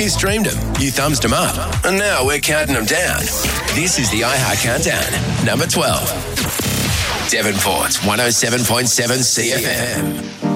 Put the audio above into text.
You streamed them, you thumbs them up, and now we're counting them down. This is the iHeart Countdown, number 12. Devonport's 107.7 CFM.